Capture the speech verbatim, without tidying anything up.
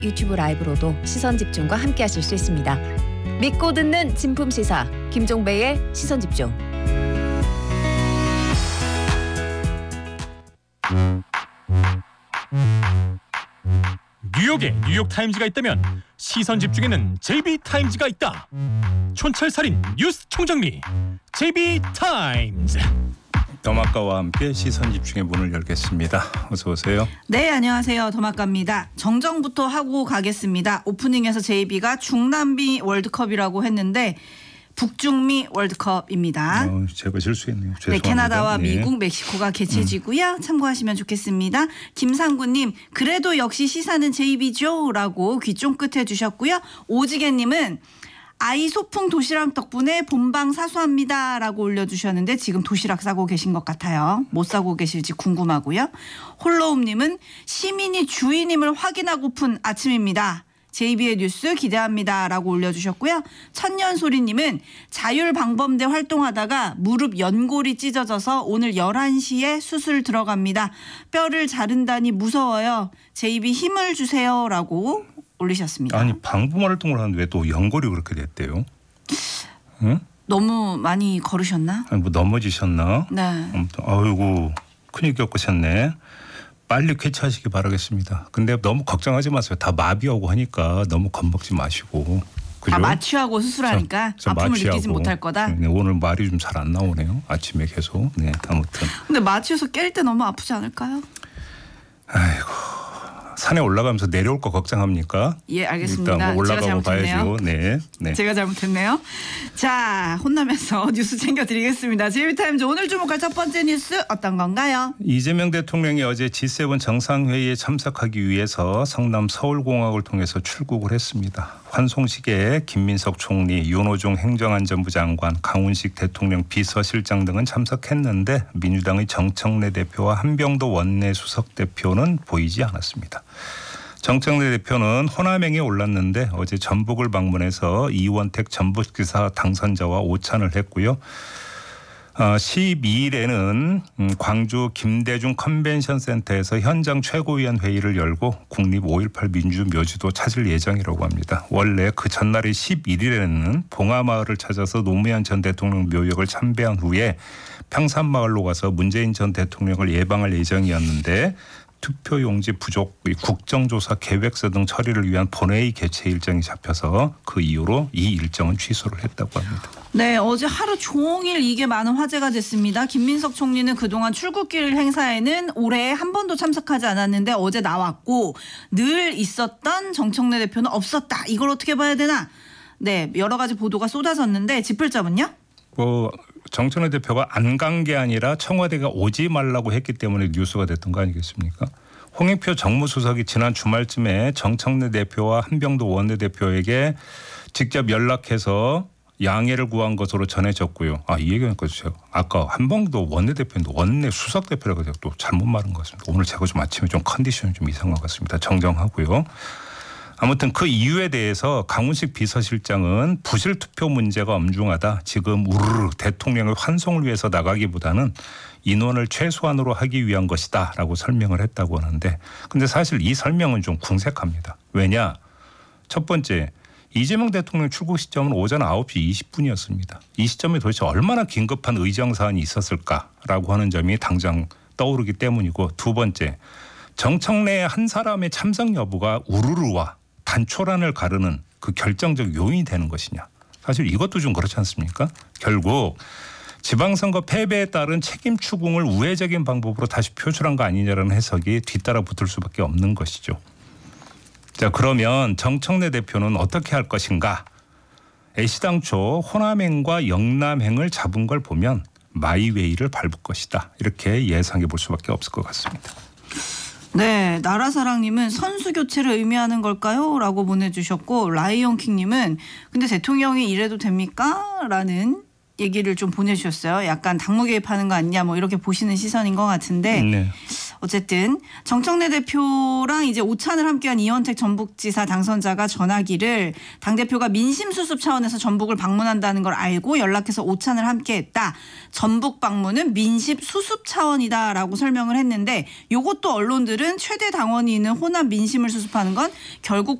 유튜브 라이브로도 시선집중과 함께 하실 수 있습니다. 믿고 듣는 진품시사 김종배의 시선집중. 뉴욕에 뉴욕타임즈가 있다면 시선집중에는 제이비타임즈가 있다. 촌철살인 뉴스 총정리 제이비타임즈. 더마카와 함께 시선집중의 문을 열겠습니다. 어서 오세요. 네, 안녕하세요. 더마카입니다. 정정부터 하고 가겠습니다. 오프닝에서 제이비가 중남미 월드컵이라고 했는데 북중미 월드컵입니다. 어, 제가 실수했네요. 죄송합니다. 네, 캐나다와 네. 미국, 멕시코가 개최지고요. 음. 참고하시면 좋겠습니다. 김상구님, 그래도 역시 시사는 제이비죠? 라고 귀 쫑긋 해주셨고요. 오지개님은 아이 소풍 도시락 덕분에 본방 사수합니다 라고 올려주셨는데 지금 도시락 싸고 계신 것 같아요. 못 싸고 계실지 궁금하고요. 홀로움님은 시민이 주인임을 확인하고픈 아침입니다. 제이비의 뉴스 기대합니다 라고 올려주셨고요. 천년소리님은 자율방범대 활동하다가 무릎 연골이 찢어져서 오늘 열한 시에 수술 들어갑니다. 뼈를 자른다니 무서워요. 제이비 힘을 주세요 라고 올리셨습니다. 아니 방범 활동을 하는데 왜 또 연골이 그렇게 됐대요? 응? 너무 많이 걸으셨나? 아니 뭐 넘어지셨나? 네. 아무튼 아이고 큰일 겪으셨네. 빨리 쾌차하시기 바라겠습니다. 근데 너무 걱정하지 마세요. 다 마비하고 하니까 너무 겁먹지 마시고. 그죠? 아, 마취하고 수술하니까 저, 저 아픔을 마취하고. 느끼지 못할 거다? 네, 오늘 말이 좀 잘 안 나오네요. 아침에 계속. 네, 아무튼. 근데 마취해서 깰 때 너무 아프지 않을까요? 아이고. 산에 올라가면서 내려올 거 걱정합니까? 예, 알겠습니다. 일단 뭐 올라가고 제가 잘못했네요. 봐야죠. 네, 네. 제가 잘못했네요. 자, 혼나면서 뉴스 챙겨드리겠습니다. 제이비타임즈 오늘 주목할 첫 번째 뉴스 어떤 건가요? 이재명 대통령이 어제 지 세븐 정상회의에 참석하기 위해서 성남 서울공항을 통해서 출국을 했습니다. 환송식에 김민석 총리, 윤호중 행정안전부 장관, 강훈식 대통령 비서실장 등은 참석했는데 민주당의 정청래 대표와 한병도 원내수석 대표는 보이지 않았습니다. 정청래 대표는 호남행에 올랐는데 어제 전북을 방문해서 이원택 전북지사 당선자와 오찬을 했고요. 어, 십이 일에는 광주 김대중 컨벤션 센터에서 현장 최고위원 회의를 열고 국립 오일팔 민주묘지도 찾을 예정이라고 합니다. 원래 그 전날이 십일 일에는 봉하마을을 찾아서 노무현 전 대통령 묘역을 참배한 후에 평산마을로 가서 문재인 전 대통령을 예방할 예정이었는데 투표용지 부족, 국정조사 계획서 등 처리를 위한 본회의 개최 일정이 잡혀서 그 이후로 이 일정은 취소를 했다고 합니다. 네, 어제 하루 종일 이게 많은 화제가 됐습니다. 김민석 총리는 그동안 출국길 행사에는 올해 한 번도 참석하지 않았는데 어제 나왔고 늘 있었던 정청래 대표는 없었다. 이걸 어떻게 봐야 되나? 네, 여러 가지 보도가 쏟아졌는데 짚을점은요? 뭐 정청래 대표가 안 간 게 아니라 청와대가 오지 말라고 했기 때문에 뉴스가 됐던 거 아니겠습니까? 홍익표 정무수석이 지난 주말쯤에 정청래 대표와 한병도 원내대표에게 직접 연락해서 양해를 구한 것으로 전해졌고요. 아, 이 얘기하니까 제가 아까 한병도 원내대표인데 원내수석대표라고 제가 또 잘못 말한 것 같습니다. 오늘 제가 좀 아침에 좀 컨디션이 좀 이상한 것 같습니다. 정정하고요. 아무튼 그 이유에 대해서 강훈식 비서실장은 부실 투표 문제가 엄중하다. 지금 우르르 대통령의 환송을 위해서 나가기보다는 인원을 최소한으로 하기 위한 것이다 라고 설명을 했다고 하는데 근데 사실 이 설명은 좀 궁색합니다. 왜냐? 첫 번째 이재명 대통령 출국 시점은 오전 아홉 시 이십 분이었습니다. 이 시점에 도대체 얼마나 긴급한 의정사안이 있었을까라고 하는 점이 당장 떠오르기 때문이고 두 번째 정청래 한 사람의 참석 여부가 우르르와 단초란을 가르는 그 결정적 요인이 되는 것이냐. 사실 이것도 좀 그렇지 않습니까? 결국 지방선거 패배에 따른 책임 추궁을 우회적인 방법으로 다시 표출한 거 아니냐라는 해석이 뒤따라 붙을 수밖에 없는 것이죠. 자, 그러면 정청래 대표는 어떻게 할 것인가? 애시당초 호남행과 영남행을 잡은 걸 보면 마이웨이를 밟을 것이다. 이렇게 예상해 볼 수밖에 없을 것 같습니다. 네, 나라사랑님은 선수 교체를 의미하는 걸까요? 라고 보내주셨고 라이온킹님은 근데 대통령이 이래도 됩니까? 라는 얘기를 좀 보내주셨어요. 약간 당무 개입하는 거 아니냐 뭐 이렇게 보시는 시선인 것 같은데 네. 어쨌든 정청래 대표랑 이제 오찬을 함께한 이원택 전북지사 당선자가 전하기를 당대표가 민심 수습 차원에서 전북을 방문한다는 걸 알고 연락해서 오찬을 함께했다. 전북 방문은 민심 수습 차원이다라고 설명을 했는데 이것도 언론들은 최대 당원이 있는 호남 민심을 수습하는 건 결국